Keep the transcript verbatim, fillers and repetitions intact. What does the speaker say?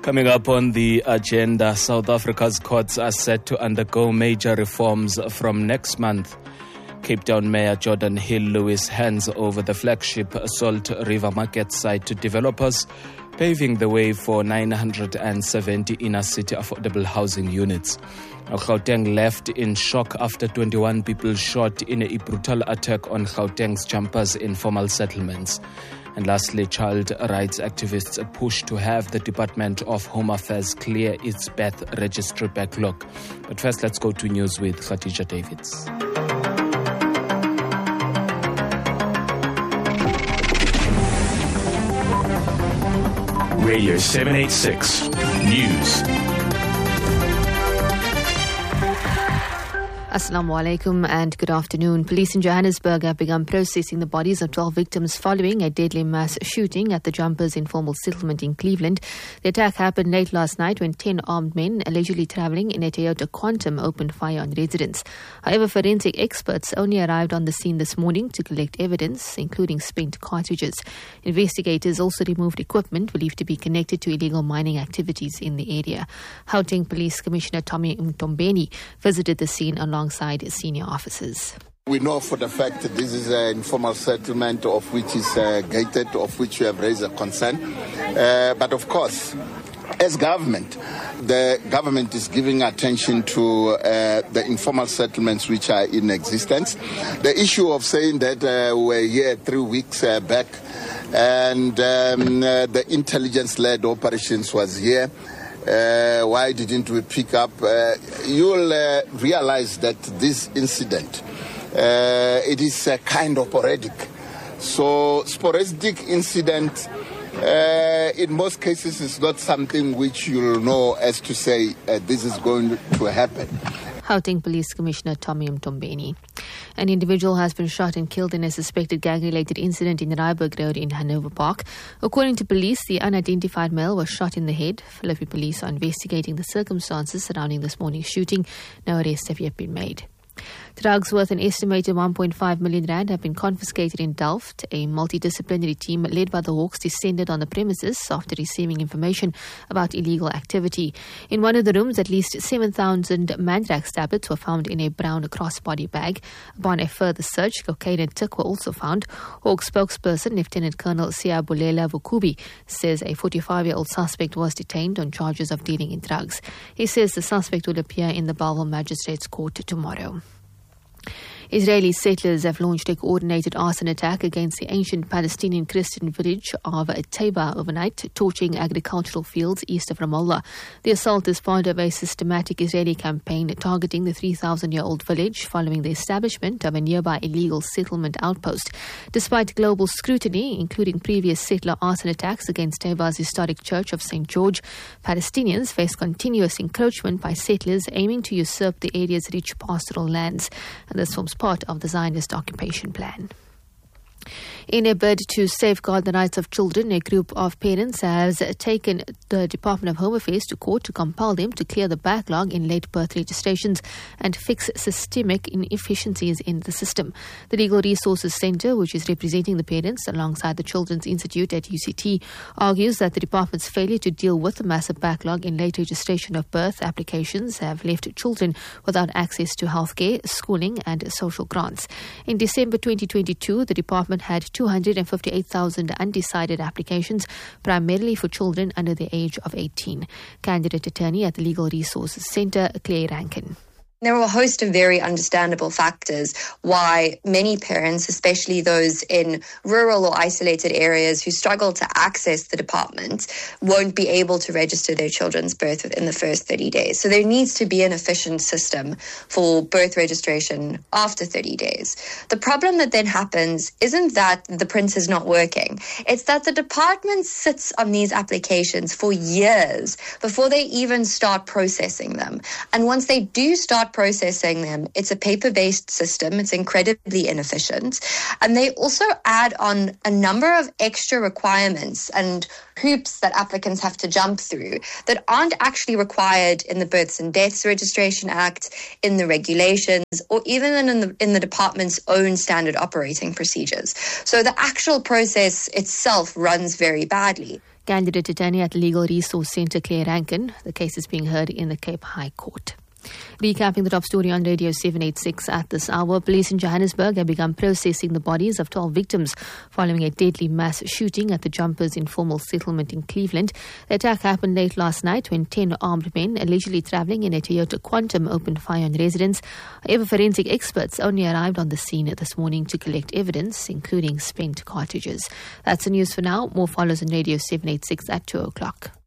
Coming up on the agenda, South Africa's courts are set to undergo major reforms from next month. Cape Town Mayor Jordan Hill-Lewis hands over the flagship Salt River Market site to developers, paving the way for nine hundred seventy inner-city affordable housing units. Gauteng left in shock after twenty-one people shot in a brutal attack on Gauteng's jumpers informal settlements. And lastly, child rights activists push to have the Department of Home Affairs clear its birth registry backlog. But first, let's go to news with Khadija Davids. Radio seven eighty-six News. Assalamu alaikum and good afternoon. Police in Johannesburg have begun processing the bodies of twelve victims following a deadly mass shooting at the Jumpers informal settlement in Cleveland. The attack happened late last night when ten armed men, allegedly travelling in a Toyota Quantum, opened fire on residents. However, forensic experts only arrived on the scene this morning to collect evidence, including spent cartridges. Investigators also removed equipment believed to be connected to illegal mining activities in the area. Gauteng Police Commissioner Tommy Mtombeni visited the scene along alongside senior officers. We know for the fact that this is an informal settlement of which is uh, gated, of which we have raised a concern. Uh, but of course, as government, the government is giving attention to uh, the informal settlements which are in existence. The issue of saying that uh, we're here three weeks uh, back and um, uh, the intelligence-led operations was here. Uh, why didn't we pick up? Uh, you'll uh, realize that this incident, uh, it is uh, kind of sporadic. So sporadic incident, uh, in most cases, is not something which you'll know as to say uh, this is going to happen. Gauteng Police Commissioner Tommy Mtombeni. An individual has been shot and killed in a suspected gang-related incident in Ryburg Road in Hanover Park. According to police, the unidentified male was shot in the head. Philippi police are investigating the circumstances surrounding this morning's shooting. No arrests have yet been made. Drugs worth an estimated one point five million rand have been confiscated in Delft. A multidisciplinary team led by the Hawks descended on the premises after receiving information about illegal activity. In one of the rooms, at least seven thousand Mandrax tablets were found in a brown crossbody bag. Upon a further search, cocaine and tik were also found. Hawks spokesperson Lieutenant Colonel Siyabulela Vukubi says a forty-five-year-old suspect was detained on charges of dealing in drugs. He says the suspect will appear in the Bellville Magistrates Court tomorrow. Israeli settlers have launched a coordinated arson attack against the ancient Palestinian Christian village of Taiba overnight, torching agricultural fields east of Ramallah. The assault is part of a systematic Israeli campaign targeting the three thousand year old village following the establishment of a nearby illegal settlement outpost. Despite global scrutiny, including previous settler arson attacks against Taiba's historic church of Saint George, Palestinians face continuous encroachment by settlers aiming to usurp the area's rich pastoral lands. And this forms part of the Zionist occupation plan. In a bid to safeguard the rights of children, a group of parents has taken the Department of Home Affairs to court to compel them to clear the backlog in late birth registrations and fix systemic inefficiencies in the system. The Legal Resources Centre, which is representing the parents alongside the Children's Institute at U C T, argues that the department's failure to deal with the massive backlog in late registration of birth applications have left children without access to healthcare, schooling and social grants. In December twenty twenty-two, the department had two hundred fifty-eight thousand undecided applications, primarily for children under the age of eighteen. Candidate attorney at the Legal Resources Centre, Claire Rankin. There are a host of very understandable factors why many parents, especially those in rural or isolated areas who struggle to access the department, won't be able to register their children's birth within the first thirty days. So there needs to be an efficient system for birth registration after thirty days. The problem that then happens isn't that the print is not working. It's that the department sits on these applications for years before they even start processing them. And once they do start processing them, it's a paper-based system. It's incredibly inefficient. And they also add on a number of extra requirements and hoops that applicants have to jump through that aren't actually required in the Births and Deaths Registration Act, in the regulations, or even in the, in the department's own standard operating procedures. So the actual process itself runs very badly. Candidate attorney at Legal Resource Centre, Claire Rankin. The case is being heard in the Cape High Court. Recapping the top story on Radio seven eighty-six at this hour, police in Johannesburg have begun processing the bodies of twelve victims following a deadly mass shooting at the Jumpers informal settlement in Cleveland. The attack happened late last night when ten armed men allegedly travelling in a Toyota Quantum opened fire on residents. However, forensic experts only arrived on the scene this morning to collect evidence, including spent cartridges. That's the news for now. More follows on Radio seven eighty-six at two o'clock.